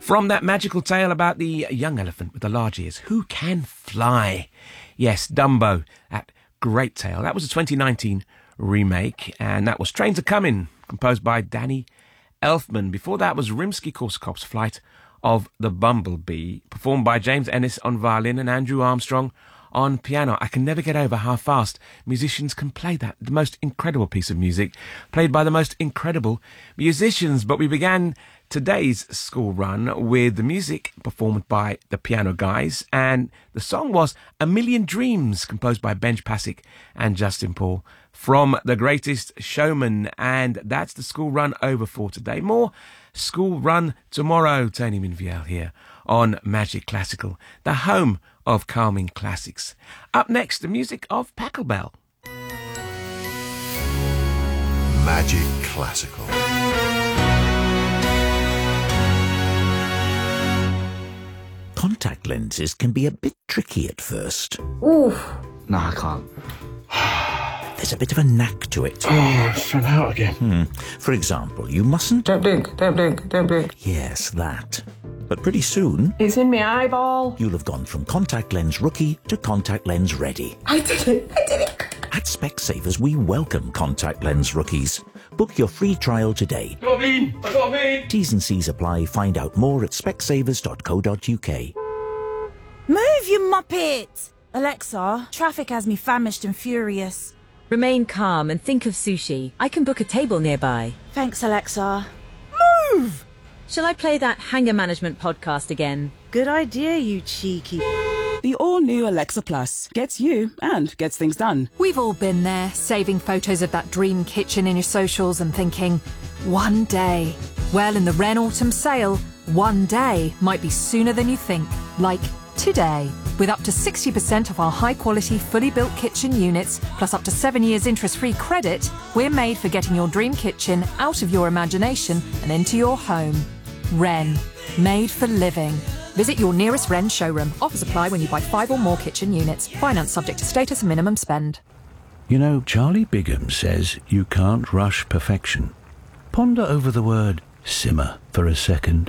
From that magical tale about the young elephant with the large ears who can fly. Yes, Dumbo, that great tale. That was a 2019 remake, and that was Trains Are Coming, composed by Danny Elfman. Before that was Rimsky-Korsakov's Flight of the Bumblebee, performed by James Ennis on violin and Andrew Armstrong on piano. I can never get over how fast musicians can play that. The most incredible piece of music, played by the most incredible musicians. But we began today's school run with the music performed by the Piano Guys, and the song was A Million Dreams, composed by Benj Pasek and Justin Paul from The Greatest Showman. And that's the school run over for today. More school run tomorrow. Tony Minviel here on Magic Classical, the home of calming classics. Up next, the music of Pachelbel. Magic Classical. Contact lenses can be a bit tricky at first. Ooh. No, I can't. There's a bit of a knack to it. Oh, it fell out again. For example, you mustn't... Don't blink, don't blink, don't blink. Yes, that. But pretty soon... It's in my eyeball. You'll have gone from contact lens rookie to contact lens ready. I did it. At Specsavers, we welcome contact lens rookies. Book your free trial today. I got a vein. T's and C's apply. Find out more at specsavers.co.uk. Move, you muppet! Alexa, traffic has me famished and furious. Remain calm and think of sushi. I can book a table nearby. Thanks, Alexa. Move! Shall I play that Hanger Management podcast again? Good idea, you cheeky... The all-new Alexa Plus gets you and gets things done. We've all been there, saving photos of that dream kitchen in your socials and thinking, one day. Well, in the Wren Autumn Sale, one day might be sooner than you think, like today. With up to 60% of our high-quality, fully built kitchen units, plus up to 7 years interest-free credit, we're made for getting your dream kitchen out of your imagination and into your home. Wren, made for living. Visit your nearest Wren showroom. Offers apply when you buy 5 or more kitchen units. Finance subject to status and minimum spend. You know, Charlie Bigham says you can't rush perfection. Ponder over the word simmer for a second.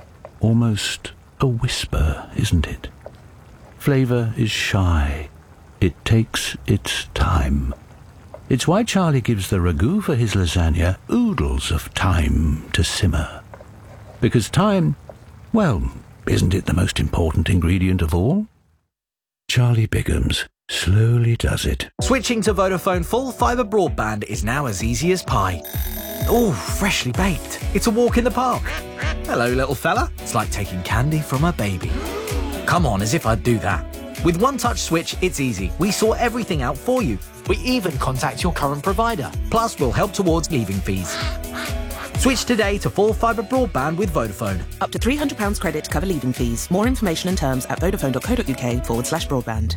Almost a whisper, isn't it? Flavour is shy. It takes its time. It's why Charlie gives the ragu for his lasagna oodles of time to simmer. Because time, well, isn't it the most important ingredient of all? Charlie Bigham's slowly does it. Switching to Vodafone full fibre broadband is now as easy as pie. Oh, freshly baked. It's a walk in the park. Hello, little fella. It's like taking candy from a baby. Come on, as if I'd do that. With One Touch Switch, it's easy. We sort everything out for you. We even contact your current provider. Plus, we'll help towards leaving fees. Switch today to full fibre broadband with Vodafone. Up to £300 credit to cover leaving fees. More information and terms at vodafone.co.uk/broadband.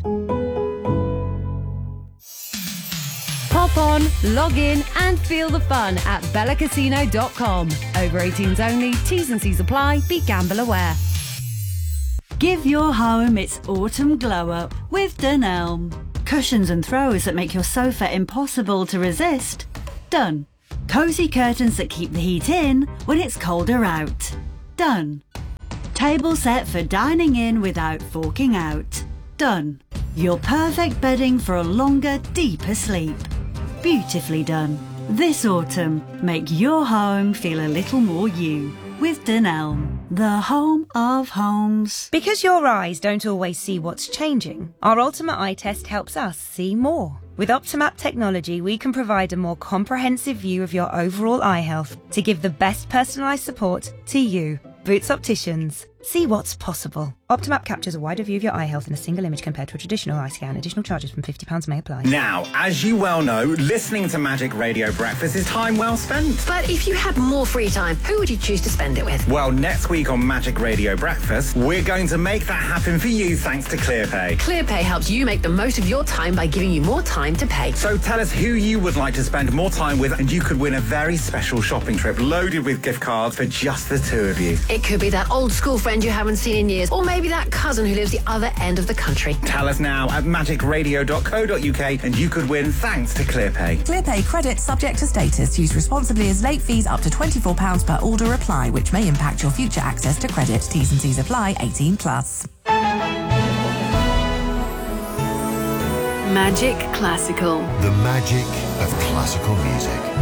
Hop on, log in and feel the fun at bellacasino.com. Over 18s only, T's and C's apply, be gamble aware. Give your home its autumn glow-up with Dunelm. Cushions and throws that make your sofa impossible to resist. Done. Cosy curtains that keep the heat in when it's colder out. Done. Table set for dining in without forking out. Done. Your perfect bedding for a longer, deeper sleep. Beautifully done. This autumn, make your home feel a little more you with Dunelm, the home of homes. Because your eyes don't always see what's changing, our Ultimate Eye Test helps us see more. With Optimap technology, we can provide a more comprehensive view of your overall eye health to give the best personalised support to you. Boots Opticians. See what's possible. Optimap captures a wider view of your eye health in a single image compared to a traditional eye scan. Additional charges from £50 may apply. Now, as you well know, listening to Magic Radio Breakfast is time well spent. But if you had more free time, who would you choose to spend it with? Well, next week on Magic Radio Breakfast, we're going to make that happen for you thanks to ClearPay. ClearPay helps you make the most of your time by giving you more time to pay. So tell us who you would like to spend more time with and you could win a very special shopping trip loaded with gift cards for just the two of you. It could be that old school friend friend you haven't seen in years, or maybe that cousin who lives the other end of the country. Tell us now at magicradio.co.uk and you could win thanks to ClearPay. ClearPay credit subject to status. Used responsibly as late fees up to £24 per order apply, which may impact your future access to credit. T's and C's apply. 18+. Magic Classical. The magic of classical music.